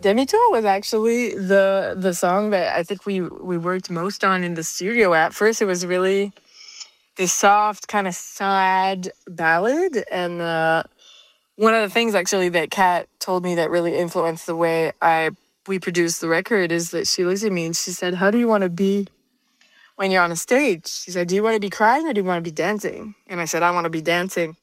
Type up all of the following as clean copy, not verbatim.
Demi-Tour was actually the song that I think we worked most on in the studio. At first, it was really this soft, kind of sad ballad. And one of the things actually that Kat told me that really influenced the way we produced the record is that she looked at me and she said, "How do you want to be when you're on a stage?" She said, "Do you want to be crying or do you want to be dancing?" And I said, "I want to be dancing."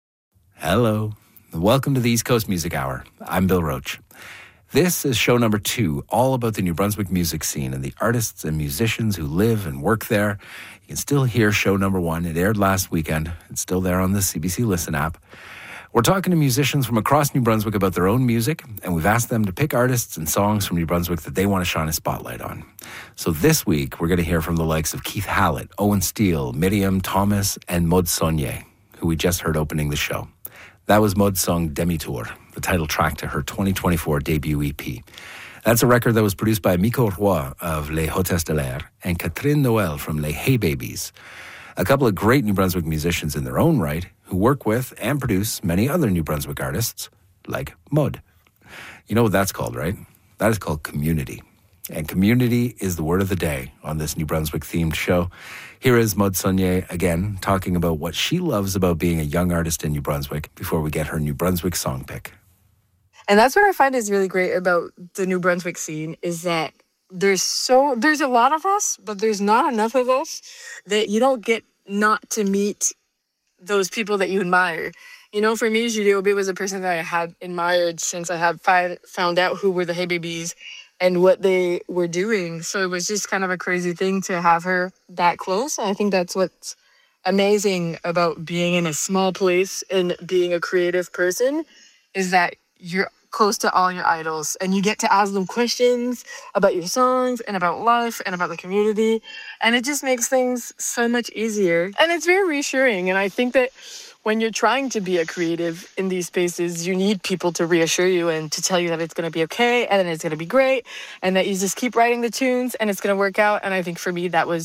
Hello. Welcome to the East Coast Music Hour. I'm Bill Roach. This is show number 2, all about the New Brunswick music scene and the artists and musicians who live and work there. You can still hear show number 1. It aired last weekend. It's still there on the CBC Listen app. We're talking to musicians from across New Brunswick about their own music, and we've asked them to pick artists and songs from New Brunswick that they want to shine a spotlight on. So this week, we're going to hear from the likes of Keith Hallett, Owen Steele, Miriam Thomas, and Maud Saulnier, who we just heard opening the show. That was Maud's song Demi-Tour, the title track to her 2024 debut EP. That's a record that was produced by Miko Roy of Les Hôtesses de l'Air and Catherine Noël from Les Hey Babies, a couple of great New Brunswick musicians in their own right who work with and produce many other New Brunswick artists, like Maud. You know what that's called, right? That is called community. And community is the word of the day on this New Brunswick-themed show. Here is Maud Saulnier again, talking about what she loves about being a young artist in New Brunswick before we get her New Brunswick song pick. And that's what I find is really great about the New Brunswick scene is that there's a lot of us, but there's not enough of us that you don't get not to meet those people that you admire. You know, for me, Julie Aubé was a person that I had admired since I had found out who were the Hey Babies and what they were doing. So it was just kind of a crazy thing to have her that close. And I think that's what's amazing about being in a small place and being a creative person is that you're close to all your idols and you get to ask them questions about your songs and about life and about the community. And it just makes things so much easier. And it's very reassuring. And I think that when you're trying to be a creative in these spaces, you need people to reassure you and to tell you that it's going to be okay and that it's going to be great and that you just keep writing the tunes and it's going to work out. And I think for me, that was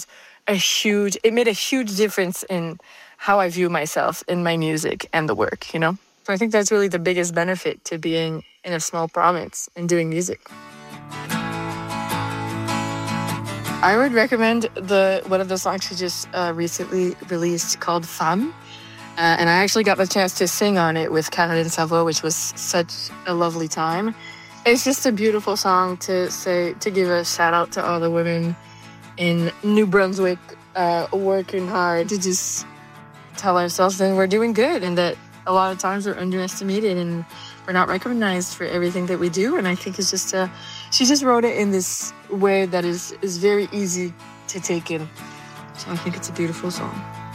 it made a huge difference in how I view myself in my music and the work, you know? So I think that's really the biggest benefit to being in a small province and doing music. I would recommend one of the songs she just recently released called Femme. And I actually got the chance to sing on it with Caroline Savoie, which was such a lovely time. It's just a beautiful song to give a shout out to all the women in New Brunswick working hard to just tell ourselves that we're doing good and that a lot of times we're underestimated and we're not recognized for everything that we do. And I think it's just she just wrote it in this way that is very easy to take in. So I think it's a beautiful song.